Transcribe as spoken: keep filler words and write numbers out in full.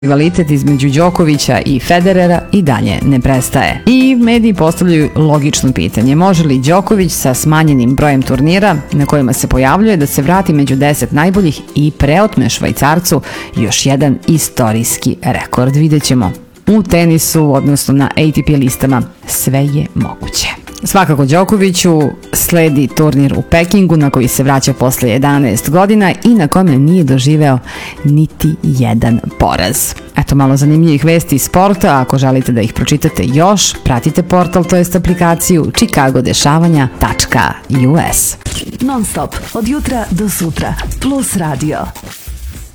Rivalitet između Đokovića i Federera i dalje ne prestaje. I mediji postavljaju logično pitanje: može li Đoković sa smanjenim brojem turnira na kojima se pojavljuje da se vrati među deset najboljih i preotme Švajcarcu još jedan istorijski rekord? Vidjet ćemo. U tenisu, odnosno na A T P listama, sve je moguće. Svakako Đokoviću sledi turnir u Pekingu na koji se vraća posle jedanaest godina i na kome nije doživeo niti jedan poraz. Eto malo zanimljivih vesti iz sporta, ako želite da ih pročitate još, pratite portal, to jest aplikaciju chicago dešavanja tačka u s. Non stop, od jutra do sutra, Plus radio.